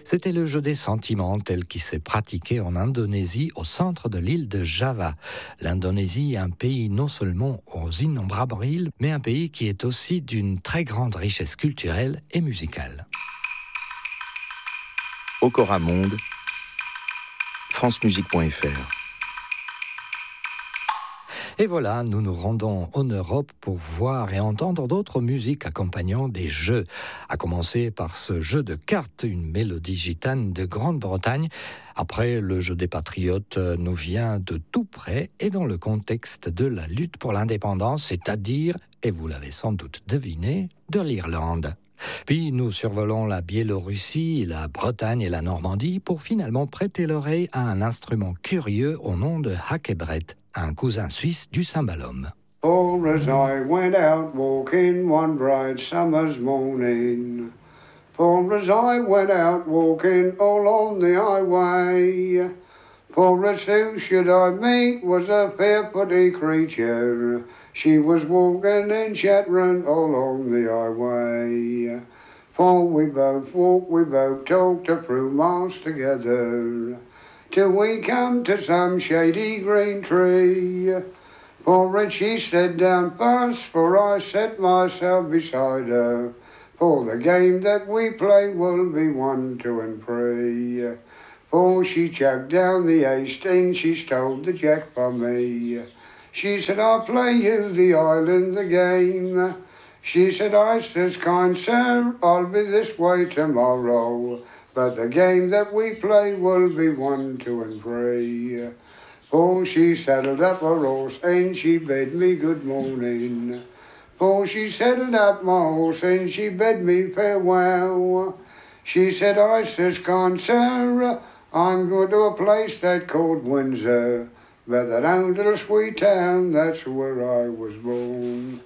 C'était le jeu des sentiments tel qu'il s'est pratiqué en Indonésie, au centre de l'île de Java. L'Indonésie est un pays non seulement aux innombrables îles, mais un pays qui est aussi d'une très grande richesse culturelle et musicale. Okora Monde, francemusique.fr. Et voilà, nous nous rendons en Europe pour voir et entendre d'autres musiques accompagnant des jeux. À commencer par ce jeu de cartes, une mélodie gitane de Grande-Bretagne. Après, le jeu des patriotes nous vient de tout près et dans le contexte de la lutte pour l'indépendance, c'est-à-dire, et vous l'avez sans doute deviné, de l'Irlande. Puis nous survolons la Biélorussie, la Bretagne et la Normandie pour finalement prêter l'oreille à un instrument curieux au nom de hackebret, un cousin suisse du cymbalum. Oh, as I went out walking one bright summer's morning, for as I went out walking all on the highway, for as who should I meet was a fair pretty creature. She was walking and chattering all on the highway. For we both walked, we both talked a few miles together, till we come to some shady green tree. For it she sat down first, for I set myself beside her. For the game that we play will be 1, 2, and 3. For she chucked down the ace and she stole the jack from me. She said, I'll play you the island, the game. She said, I says, kind sir, I'll be this way tomorrow. But the game that we play will be 1, 2, and 3. For she saddled up her horse and she bade me good morning. For she saddled up my horse and she bade me farewell. She said, I says, kind sir, I'm going to a place that called Windsor, but that own little sweet town, that's where I was born.